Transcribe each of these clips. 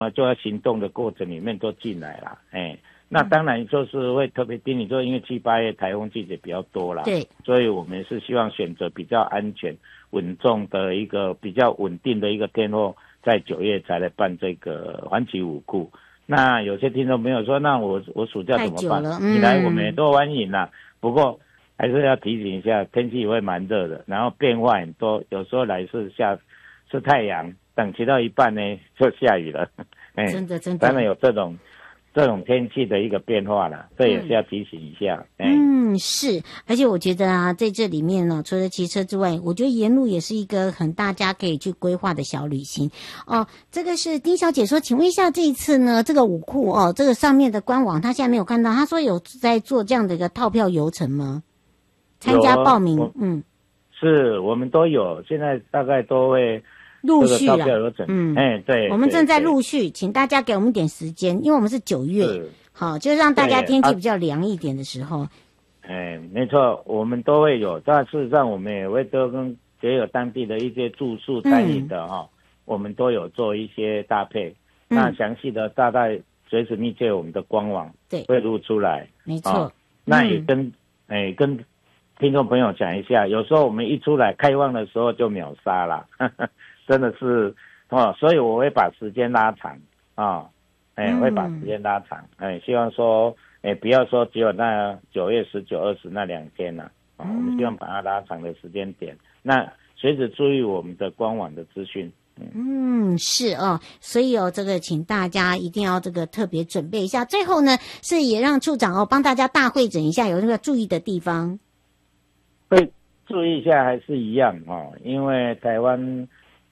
就要行动的过程里面都进来了，那当然就是会特别叮咛，就因为7、8月台风季节比较多啦， 对， 所以我们是希望选择比较安全、稳重的一个比较稳定的一个天候，在9月才来办这个环旗舞库。那有些听众朋友说，那我暑假怎么办？你来我们也都欢迎啦，不过还是要提醒一下，天气也会蛮热的，然后变化很多，有时候来是太阳，等骑到一半呢就下雨了， 真的当然有这种天气的一个变化了，这也是要提醒一下。 是，而且我觉得啊，在这里面呢，除了骑车之外，我觉得沿路也是一个很大家可以去规划的小旅行哦。这个是丁小姐说，请问一下，这一次呢，这个舞库哦，这个上面的官网，她现在没有看到，她说有在做这样的一个套票游程吗？参加报名， 是我们都有，现在大概都会。 陆续了， 对， 我们正在陆续，请大家给我们点时间，因为我们是9月，好，就让大家天气比较凉一点的时候。 没错，我们都会有，但事实上我们也会都跟也有当地的一些住宿餐饮的我们都有做一些搭配。那详细的大概随时密切我们的官网会录出来， 没错。 那也跟听众朋友讲一下，有时候我们一出来开放的时候就秒杀了。真的是所以我会把时间拉长会把时间拉长，希望说不要说只有那9月19、20那2天了我们希望把它拉长的时间点。那随时注意我们的官网的资讯。 是所以这个请大家一定要这个特别准备一下。最后呢，是也让处长帮大家大会诊一下有那个注意的地方。 会注意一下还是一样因为台湾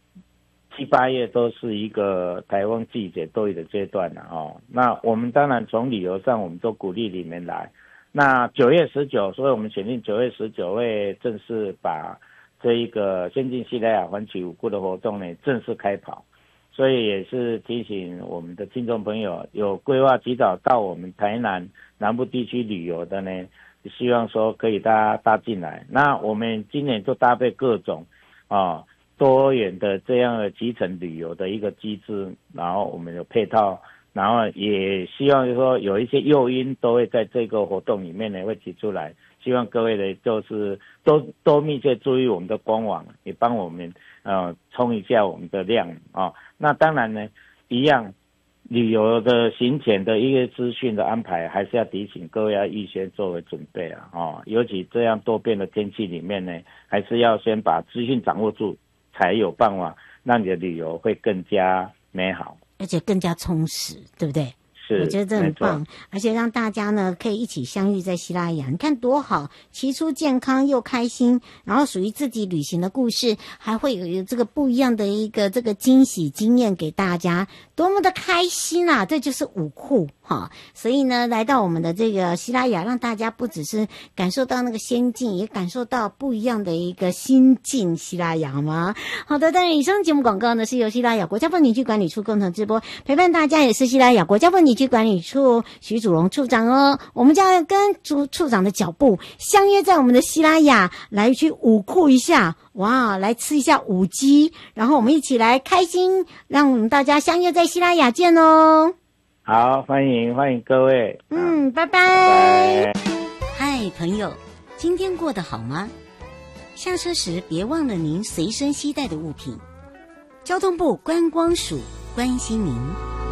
7、8月都是一个台风季节多雨的阶段那我们当然从旅游上我们都鼓励你们来。那9月19，所以我们选定9月19会正式把这一个先进西莱雅环旗舞库的活动呢正式开跑。所以也是提醒我们的听众朋友，有规划及早到我们台南南部地区旅游的呢，希望说可以大家搭进来。那我们今年就搭配各种多元的这样的基层旅游的一个机制，然后我们有配套，然后也希望说有一些诱因都会在这个活动里面呢会提出来，希望各位呢就是都密切注意我们的官网，也帮我们冲一下我们的量那当然呢，一样旅游的行前的一个资讯的安排，还是要提醒各位要预先作为准备尤其这样多变的天气里面呢，还是要先把资讯掌握住，才有办法让你的旅游会更加美好， 而且更加充实，对不对？我觉得这很棒，而且让大家呢可以一起相遇在西拉雅，你看多好，骑出健康又开心，然后属于自己旅行的故事，还会有这个不一样的一个这个惊喜经验给大家，多么的开心啊！这就是舞库所以呢，来到我们的这个西拉雅，让大家不只是感受到那个仙境，也感受到不一样的一个心境。西拉雅吗？好的，当然以上节目广告呢是由西拉雅国家风景区管理处共同直播，陪伴大家也是西拉雅国家风景区管理处徐祖荣处长我们将要跟处长的脚步相约在我们的西拉雅，来去舞库一下，哇，来吃一下舞鸡，然后我们一起来开心，让我们大家相约在西拉雅见哦。 好，欢迎各位。 拜拜。嗨，朋友，今天过得好吗？下车时别忘了您随身携带的物品。交通部观光署关心您。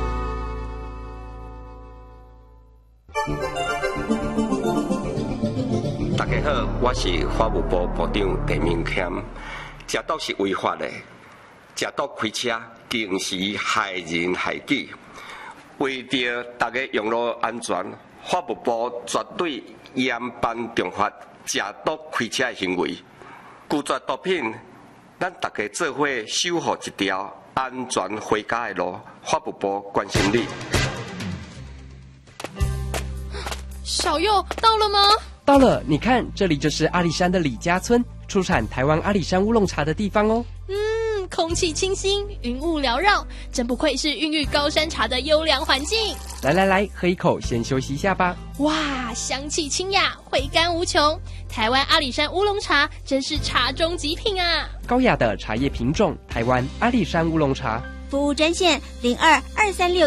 大家好，我是法务部部长陈明谦。食毒是违法的，食毒开车更是害人害己。为着大家用路安全，法务部绝对严办重罚食毒开车的行为。拒绝毒品，咱大家做伙守护一条安全回家的路。法务部关心你。 小佑到了吗？ 到了，你看，这里就是阿里山的李家村，出产台湾阿里山乌龙茶的地方哦。 空气清新，云雾缭绕，真不愧是孕育高山茶的优良环境。 来，喝一口，先休息一下吧。 哇，香气清雅，回甘无穷。台湾阿里山乌龙茶真是茶中极品啊！ 高雅的茶叶品种，台湾阿里山乌龙茶， 服务专线02-236